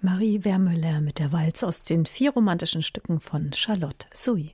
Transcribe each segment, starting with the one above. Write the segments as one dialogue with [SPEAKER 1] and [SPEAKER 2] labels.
[SPEAKER 1] Marie Vermeulen mit der Walz aus den 4 romantischen Stücken von Charlotte Souy.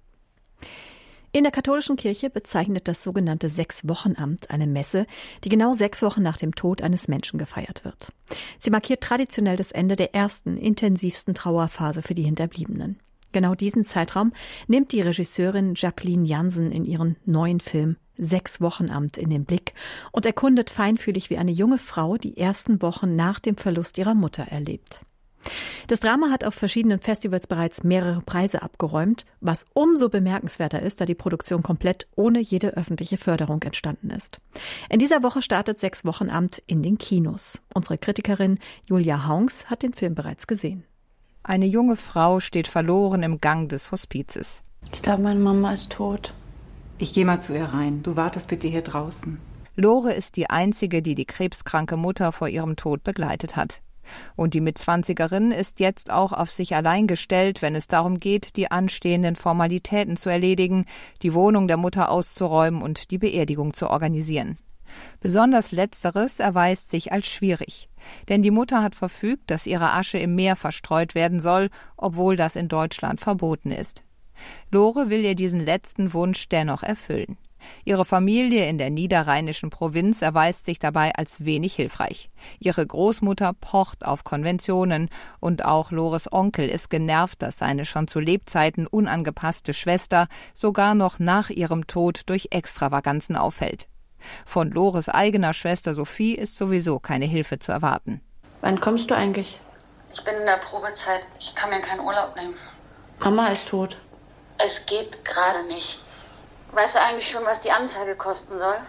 [SPEAKER 1] In der katholischen Kirche bezeichnet das sogenannte 6-Wochen-Amt eine Messe, die genau 6 Wochen nach dem Tod eines Menschen gefeiert wird. Sie markiert traditionell das Ende der ersten, intensivsten Trauerphase für die Hinterbliebenen. Genau diesen Zeitraum nimmt die Regisseurin Jacqueline Jansen in ihren neuen Film 6-Wochen-Amt in den Blick und erkundet feinfühlig, wie eine junge Frau die ersten Wochen nach dem Verlust ihrer Mutter erlebt. Das Drama hat auf verschiedenen Festivals bereits mehrere Preise abgeräumt, was umso bemerkenswerter ist, da die Produktion komplett ohne jede öffentliche Förderung entstanden ist. In dieser Woche startet 6-Wochen-Amt in den Kinos. Unsere Kritikerin Julia Haunks hat den Film bereits gesehen.
[SPEAKER 2] Eine junge Frau steht verloren im Gang des Hospizes.
[SPEAKER 3] Ich glaube, meine Mama ist tot.
[SPEAKER 4] Ich gehe mal zu ihr rein. Du wartest bitte hier draußen.
[SPEAKER 2] Lore ist die einzige, die die krebskranke Mutter vor ihrem Tod begleitet hat. Und die Mitzwanzigerin ist jetzt auch auf sich allein gestellt, wenn es darum geht, die anstehenden Formalitäten zu erledigen, die Wohnung der Mutter auszuräumen und die Beerdigung zu organisieren. Besonders Letzteres erweist sich als schwierig. Denn die Mutter hat verfügt, dass ihre Asche im Meer verstreut werden soll, obwohl das in Deutschland verboten ist. Lore will ihr diesen letzten Wunsch dennoch erfüllen. Ihre Familie in der niederrheinischen Provinz erweist sich dabei als wenig hilfreich. Ihre Großmutter pocht auf Konventionen und auch Lores Onkel ist genervt, dass seine schon zu Lebzeiten unangepasste Schwester sogar noch nach ihrem Tod durch Extravaganzen auffällt. Von Lores eigener Schwester Sophie ist sowieso keine Hilfe zu erwarten.
[SPEAKER 3] Wann kommst du eigentlich?
[SPEAKER 5] Ich bin in der Probezeit. Ich kann mir keinen Urlaub nehmen.
[SPEAKER 3] Mama ist tot.
[SPEAKER 5] Es geht gerade nicht. Weißt du eigentlich schon, was die Anzeige kosten soll?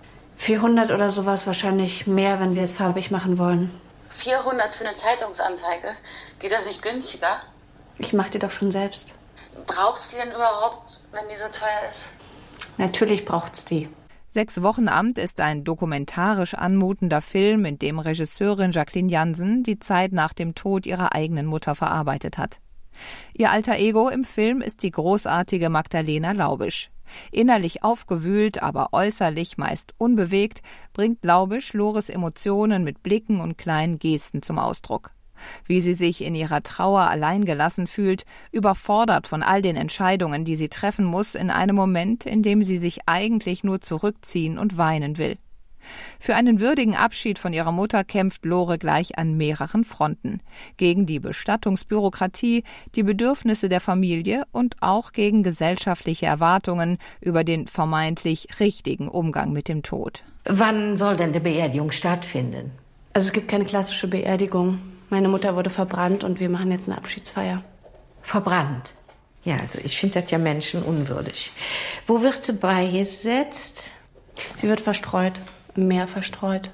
[SPEAKER 3] 400 oder sowas, wahrscheinlich mehr, wenn wir es farbig machen wollen.
[SPEAKER 5] 400 für eine Zeitungsanzeige? Geht das nicht günstiger?
[SPEAKER 3] Ich mach die doch schon selbst.
[SPEAKER 5] Braucht's die denn überhaupt, wenn die so teuer ist?
[SPEAKER 3] Natürlich braucht's die.
[SPEAKER 2] 6-Wochen-Amt ist ein dokumentarisch anmutender Film, in dem Regisseurin Jacqueline Jansen die Zeit nach dem Tod ihrer eigenen Mutter verarbeitet hat. Ihr alter Ego im Film ist die großartige Magdalena Laubisch. Innerlich aufgewühlt, aber äußerlich meist unbewegt, bringt Laubisch Lores Emotionen mit Blicken und kleinen Gesten zum Ausdruck. Wie sie sich in ihrer Trauer alleingelassen fühlt, überfordert von all den Entscheidungen, die sie treffen muss, in einem Moment, in dem sie sich eigentlich nur zurückziehen und weinen will. Für einen würdigen Abschied von ihrer Mutter kämpft Lore gleich an mehreren Fronten. Gegen die Bestattungsbürokratie, die Bedürfnisse der Familie und auch gegen gesellschaftliche Erwartungen über den vermeintlich richtigen Umgang mit dem Tod.
[SPEAKER 6] Wann soll denn die Beerdigung stattfinden?
[SPEAKER 3] Also es gibt keine klassische Beerdigung. Meine Mutter wurde verbrannt und wir machen jetzt eine Abschiedsfeier.
[SPEAKER 6] Verbrannt? Ja, also ich finde das ja menschenunwürdig. Wo wird sie beigesetzt?
[SPEAKER 3] Sie wird verstreut. Im Meer verstreut.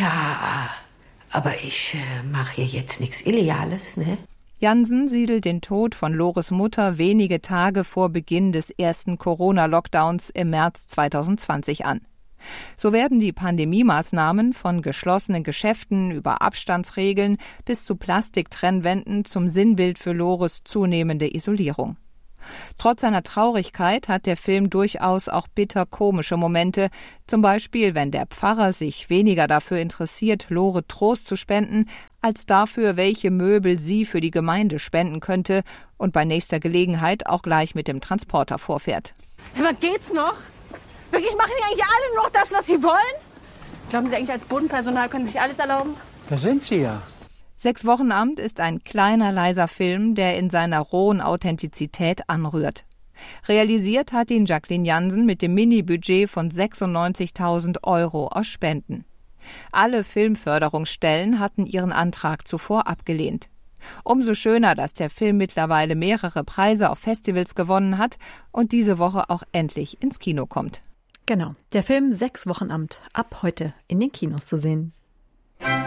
[SPEAKER 6] Ja, aber ich mache hier jetzt nichts Illegales, ne?
[SPEAKER 2] Jansen siedelt den Tod von Lores Mutter wenige Tage vor Beginn des ersten Corona-Lockdowns im März 2020 an. So werden die Pandemiemaßnahmen von geschlossenen Geschäften über Abstandsregeln bis zu Plastiktrennwänden zum Sinnbild für Lores zunehmende Isolierung. Trotz seiner Traurigkeit hat der Film durchaus auch bitter komische Momente, zum Beispiel wenn der Pfarrer sich weniger dafür interessiert, Lore Trost zu spenden, als dafür, welche Möbel sie für die Gemeinde spenden könnte und bei nächster Gelegenheit auch gleich mit dem Transporter vorfährt.
[SPEAKER 7] Sag mal, geht's noch? Wirklich, machen die eigentlich alle nur noch das, was sie wollen? Glauben Sie eigentlich, als Bodenpersonal können Sie sich alles erlauben?
[SPEAKER 8] Da sind sie ja.
[SPEAKER 2] 6-Wochen-Amt ist ein kleiner, leiser Film, der in seiner rohen Authentizität anrührt. Realisiert hat ihn Jacqueline Jansen mit dem Mini-Budget von 96.000 € aus Spenden. Alle Filmförderungsstellen hatten ihren Antrag zuvor abgelehnt. Umso schöner, dass der Film mittlerweile mehrere Preise auf Festivals gewonnen hat und diese Woche auch endlich ins Kino kommt.
[SPEAKER 1] Genau, der Film 6-Wochen-Amt ab heute in den Kinos zu sehen.